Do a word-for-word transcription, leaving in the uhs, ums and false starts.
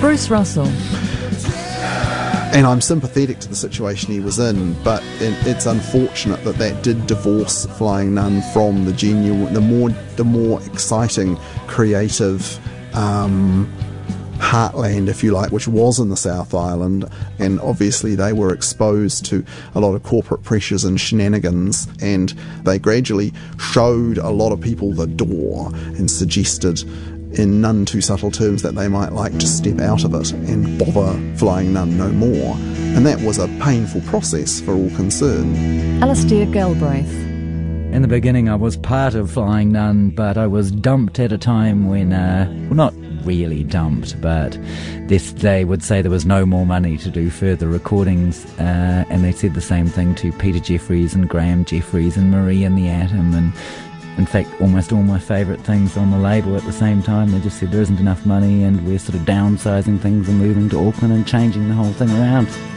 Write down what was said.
Bruce Russell. And I'm sympathetic to the situation he was in, but it, it's unfortunate that that did divorce Flying Nun from the genuine, the more, the more exciting, creative um, heartland, if you like, which was in the South Island. And obviously they were exposed to a lot of corporate pressures and shenanigans, and they gradually showed a lot of people the door and suggested in none too subtle terms that they might like to step out of it and bother Flying Nun no more. And that was a painful process for all concerned. Alastair Galbraith. In the beginning I was part of Flying Nun, but I was dumped at a time when, uh, well, not really dumped, but this, they would say there was no more money to do further recordings, uh, and they said the same thing to Peter Jeffries and Graham Jeffries and Marie and the Atom, and in fact almost all my favourite things on the label at the same time. They just said there isn't enough money and we're sort of downsizing things and moving to Auckland and changing the whole thing around.